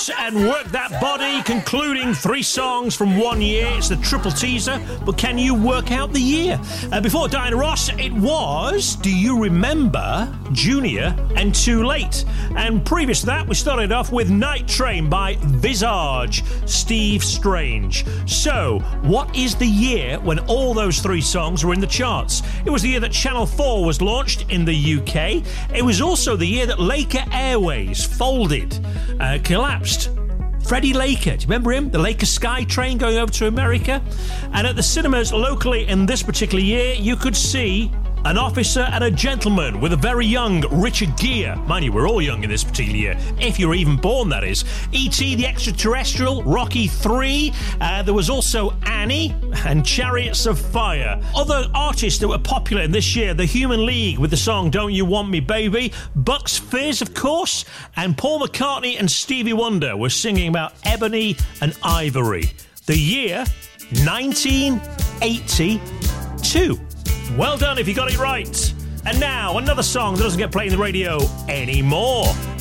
Ross and Work That Body, concluding 3 songs from 1 year. It's the triple teaser, but can you work out the year? Before Diana Ross, it was Do You Remember, Junior and Too Late. And previous to that, we started off with Night Train by Visage, Steve Strange. So, what is the year when all those 3 songs were in the charts? It was the year that Channel 4 was launched in the UK. It was also the year that Laker Airways folded, collapsed. Freddie Laker, do you remember him? The Laker Sky Train going over to America. And at the cinemas locally in this particular year, you could see An Officer and a Gentleman with a very young Richard Gere. Mind you, we're all young in this particular year, if you're even born, that is. E.T. the Extraterrestrial, Rocky 3. There was also Annie and Chariots of Fire. Other artists that were popular in this year, The Human League with the song Don't You Want Me Baby, Bucks Fizz, of course, and Paul McCartney and Stevie Wonder were singing about Ebony and Ivory. The year, 1982. Well done if you got it right. And now, another song that doesn't get played on the radio anymore.